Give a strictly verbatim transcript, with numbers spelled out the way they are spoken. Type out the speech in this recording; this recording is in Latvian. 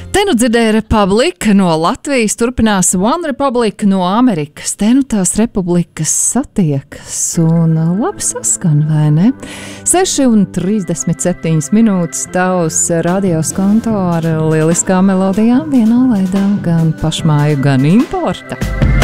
Te nu dzirdēja Republika no Latvijas, turpinās One Republic no Amerikas. Te nu tās republikas satiekas un labi saskan, vai ne? seši un trīsdesmit septiņas minūtes tavs radioskonto ar lieliskām melodijām vienā laidā, gan pašmāju, gan importa.